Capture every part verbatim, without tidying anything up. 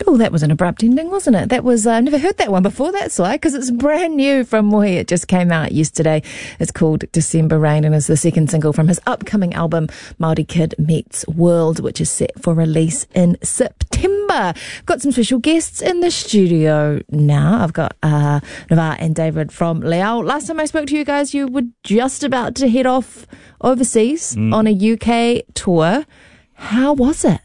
Oh, that was an abrupt ending, wasn't it? That was, I uh, never heard that one before. That's why, because it's brand new from Mohi. It just came out yesterday. It's called December Rain and is the second single from his upcoming album, Māori Kid Meets World, which is set for release in September. Got some special guests in the studio now. I've got uh, Navar and David from Leao. Last time I spoke to you guys, you were just about to head off overseas mm. on a U K tour. How was it?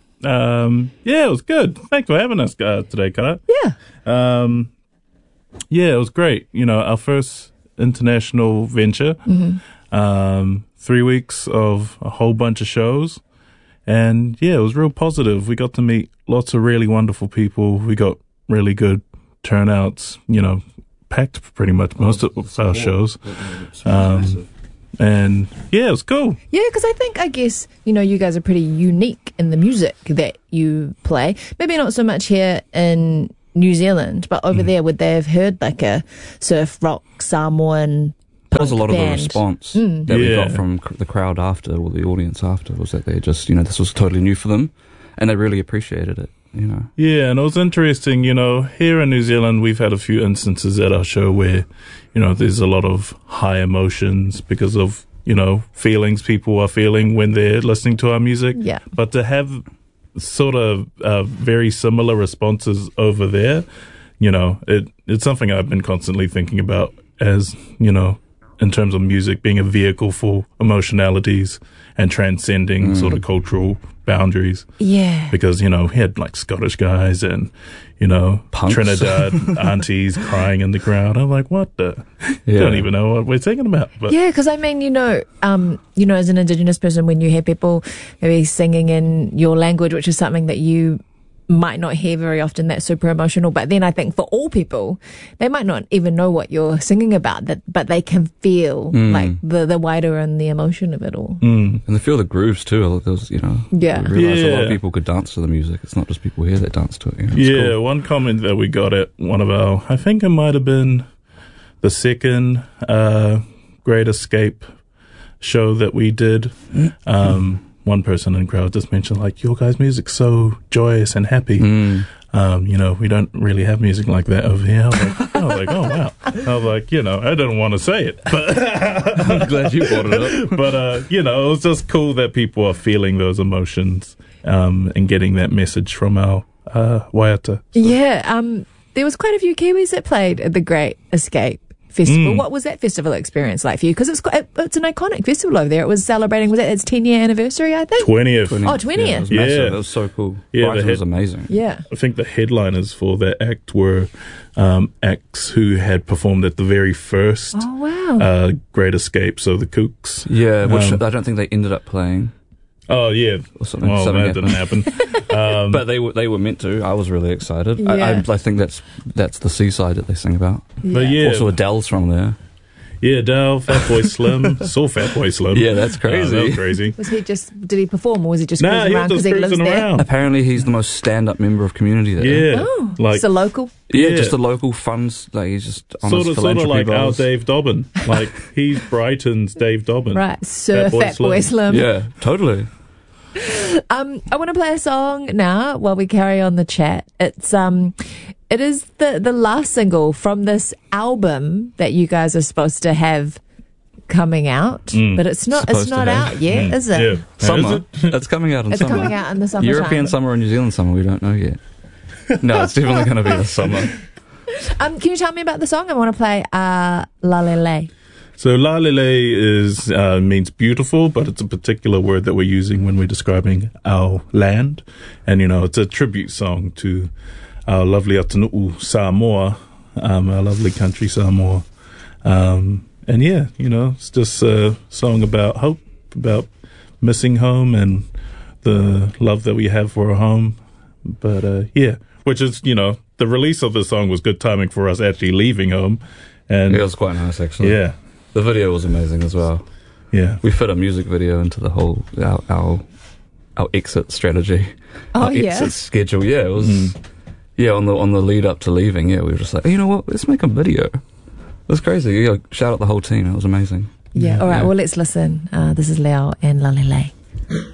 Um, yeah, it was good. Thanks for having us uh, today, Kara. Yeah. Um, yeah, it was great. You know, our first international venture. Mm-hmm. Um, three weeks of a whole bunch of shows. And yeah, it was real positive. We got to meet lots of really wonderful people. We got really good turnouts, you know, packed pretty much most of our shows. Um, And yeah, it was cool. Yeah, because I think, I guess, you know, you guys are pretty unique in the music that you play. Maybe not so much here in New Zealand, but over mm. there, would they have heard like a surf rock Samoan That was a lot band? of the response mm. that yeah. we got from the crowd after, or the audience after, was that they just, you know, this was totally new for them, and they really appreciated it. You know. Yeah, and it was interesting, you know, here in New Zealand, we've had a few instances at our show where, you know, there's a lot of high emotions because of, you know, feelings people are feeling when they're listening to our music. Yeah. But to have sort of uh, very similar responses over there, you know, it it's something I've been constantly thinking about as, you know, in terms of music being a vehicle for emotionalities and transcending mm. sort of cultural boundaries. Yeah. Because, you know, we had like Scottish guys and, you know, Punks. Trinidad aunties crying in the crowd. I'm like, what the? Yeah. Don't even know what we're thinking about. But yeah, because I mean, you know, um, you know, as an Indigenous person, when you hear people maybe singing in your language, which is something that you might not hear very often, that's super emotional. But then I think for all people, they might not even know what you're singing about, that, but they can feel mm. like the, the wider and the emotion of it all. Mm. And they feel the grooves too. There was, you know, yeah. we realised yeah. a lot of people could dance to the music. It's not just people here that dance to it. You know? Yeah, cool. one comment that we got at one of our, I think it might have been the second uh, Great Escape show that we did. Um, one person in the crowd just mentioned, like, your guys' music's so joyous and happy. Mm. Um, you know, we don't really have music like that over here. I was like, I was like, oh, wow. I was like, you know, I didn't want to say it. But I'm glad you brought it up. But, uh, you know, it was just cool that people are feeling those emotions um, and getting that message from our uh, waiata. So. Yeah, um, there was quite a few Kiwis that played at the Great Escape Festival. Mm. What was that festival experience like for you? Because it's it, it's an iconic festival over there. It was celebrating, was it its ten year anniversary, I think? twentieth. twentieth. Oh, twentieth. Yeah, it was Yeah. massive. That was so cool. Yeah, Brighton head- was amazing. Yeah. I think the headliners for that act were um, acts who had performed at the very first Oh, wow. uh, Great Escape, so the Kooks. Yeah, which Um, I don't think they ended up playing. Oh, yeah. Or something, Well, something that didn't happen. Um, But they were they were meant to. I was really excited. Yeah. I, I, I think that's that's the seaside that they sing about. But yeah. Also, Adele's from there. Yeah, Dale, Fatboy Slim, so Fatboy Slim. Yeah, that's crazy. Uh, that was crazy. Was he just, did he perform or was he just Nah, cruising he around was because just he lives cruising there? around. Apparently, he's the most stand-up member of Community there. Yeah, Oh, like so local? Yeah, Yeah. just a local funds. Like he's just on sort his of, sort of philanthropy like our bowls. Dave Dobbin. Like he's Brighton's Dave Dobbin. Right, Sir Fatboy Fatboy Slim. Yeah, totally. Um, I want to play a song now while we carry on the chat. It's um, it is the the last single from this album that you guys are supposed to have coming out, Mm. but it's not. Supposed It's to not have. out yet, Mm. is it? Yeah. Summer. Is it? It's coming out in It's summer. coming out in the summer. European summer or New Zealand summer, we don't know yet. No, it's definitely going to be the summer. Um, can you tell me about the song? I want to play uh, La Lele. So La Lele is uh, means beautiful, but it's a particular word that we're using when we're describing our land, and you know it's a tribute song to our lovely Atunu'u Samoa, um, our lovely country Samoa, um, and yeah, you know it's just a song about hope, about missing home and the love that we have for our home. But uh, yeah, which is you know the release of the song was good timing for us actually leaving home, and Yeah, it was quite nice actually. yeah. The video was amazing as well. Yeah. We fit a music video into the whole our our, our exit strategy. Oh, our yeah? exit schedule. Yeah, it was. Mm. Yeah, on the on the lead up to leaving. Yeah, we were just like, you know what? Let's make a video. It was crazy. Yeah, shout out the whole team. It was amazing. Yeah. All right. Yeah. Well, let's listen. Uh, this is Leao and La Lele.